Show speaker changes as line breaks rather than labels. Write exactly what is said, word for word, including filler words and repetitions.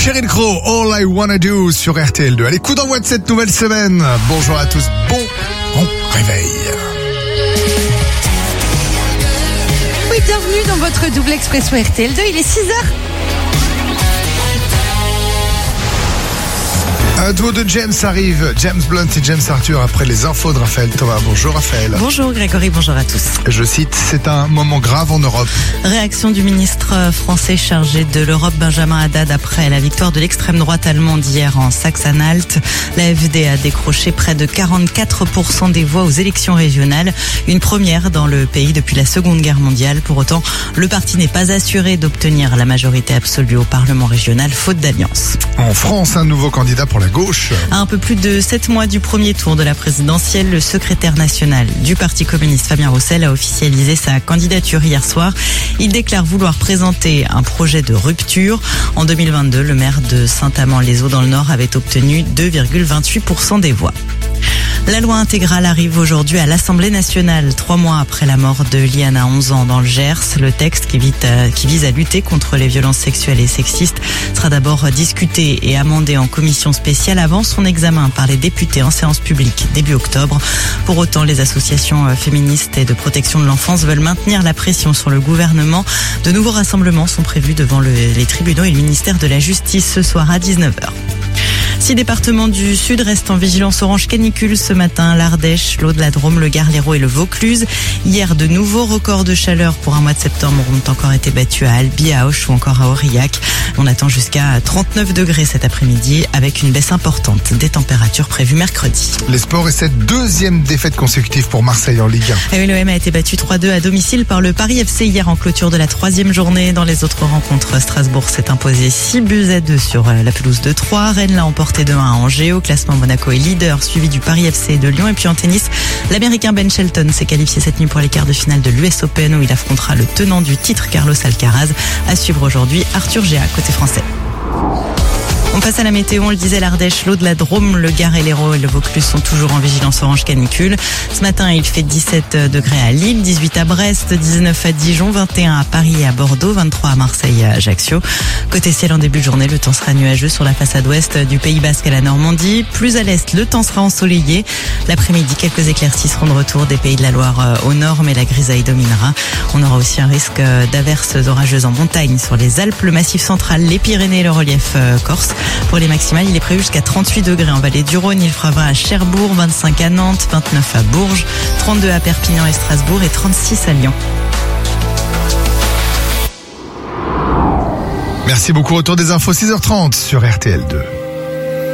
Sheryl Crow, All I Wanna Do sur R T L deux. Allez, coup d'envoi de cette nouvelle semaine. Bonjour à tous, bon, bon réveil.
Oui, bienvenue dans votre double expresso R T L deux, il est six heures.
Un duo de James arrive, James Blunt et James Arthur après les infos de Raphaël Thomas. Bonjour Raphaël.
Bonjour Grégory, bonjour à tous.
Je cite, c'est un moment grave en Europe.
Réaction du ministre français chargé de l'Europe, Benjamin Haddad, après la victoire de l'extrême droite allemande hier en Saxe-Anhalt. La F D a décroché près de quarante-quatre pour cent des voix aux élections régionales, une première dans le pays depuis la Seconde Guerre mondiale. Pour autant, le parti n'est pas assuré d'obtenir la majorité absolue au Parlement régional, faute d'alliance.
En France, un nouveau candidat pour la gauche.
À un peu plus de sept mois du premier tour de la présidentielle, le secrétaire national du Parti communiste, Fabien Roussel, a officialisé sa candidature hier soir. Il déclare vouloir présenter un projet de rupture. En deux mille vingt-deux, le maire de Saint-Amand-les-Eaux dans le Nord avait obtenu deux virgule vingt-huit pour cent des voix. La loi intégrale arrive aujourd'hui à l'Assemblée nationale, trois mois après la mort de Liana, onze ans, dans le Gers. Le texte qui vise à lutter contre les violences sexuelles et sexistes sera d'abord discuté et amendé en commission spéciale avant son examen par les députés en séance publique début octobre. Pour autant, les associations féministes et de protection de l'enfance veulent maintenir la pression sur le gouvernement. De nouveaux rassemblements sont prévus devant le, les tribunaux et le ministère de la Justice ce soir à dix-neuf heures. Six départements du Sud restent en vigilance orange canicule ce matin. L'Ardèche, l'Aude, la Drôme, le Gard, l'Hérault et le Vaucluse. Hier, de nouveaux records de chaleur pour un mois de septembre ont encore été battus à Albi, à Auch ou encore à Aurillac. On attend jusqu'à trente-neuf degrés cet après-midi avec une baisse importante des températures prévues mercredi.
Les sports et cette deuxième défaite consécutive pour Marseille en Ligue un.
Et l'O M a été battu trois deux à domicile par le Paris F C hier en clôture de la troisième journée. Dans les autres rencontres, Strasbourg s'est imposé six buts à deux sur la pelouse de Troyes. Rennes l'a emporté deux un à Angers. Au classement, Monaco est leader, suivi du Paris F C et de Lyon. Et puis en tennis, l'Américain Ben Shelton s'est qualifié cette nuit pour les quarts de finale de l'U S Open où il affrontera le tenant du titre Carlos Alcaraz. À suivre aujourd'hui, Arthur Géa, côté français. On passe à la météo, on le disait, l'Ardèche, l'Aude, la Drôme, le Gard et l'Hérault et le Vaucluse sont toujours en vigilance orange canicule. Ce matin, il fait dix-sept degrés à Lille, dix-huit à Brest, dix-neuf à Dijon, vingt et un à Paris et à Bordeaux, vingt-trois à Marseille et à Ajaccio. Côté ciel, en début de journée, le temps sera nuageux sur la façade ouest du Pays Basque à la Normandie. Plus à l'est, le temps sera ensoleillé. L'après-midi, quelques éclaircies seront de retour des Pays de la Loire au nord, mais la grisaille dominera. On aura aussi un risque d'averses orageuses en montagne sur les Alpes, le Massif central, les Pyrénées et le relief corse. Pour les maximales, il est prévu jusqu'à trente-huit degrés en vallée du Rhône. Il fera vingt à Cherbourg, vingt-cinq à Nantes, vingt-neuf à Bourges, trente-deux à Perpignan et Strasbourg et trente-six à Lyon.
Merci beaucoup. Retour des infos six heures trente sur R T L deux.